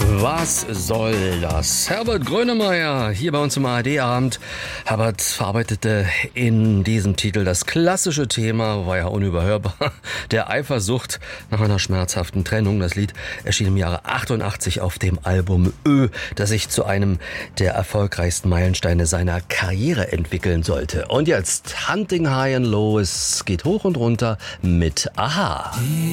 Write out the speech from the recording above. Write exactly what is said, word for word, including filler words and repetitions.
Was soll das? Herbert Grönemeyer hier bei uns im A R D-Abend. Herbert verarbeitete in diesem Titel das klassische Thema, war ja unüberhörbar, der Eifersucht nach einer schmerzhaften Trennung. Das Lied erschien im Jahre achtundachtzig auf dem Album Ö, das sich zu einem der erfolgreichsten Meilensteine seiner Karriere entwickeln sollte. Und jetzt Hunting High and Low, es geht hoch und runter mit Aha.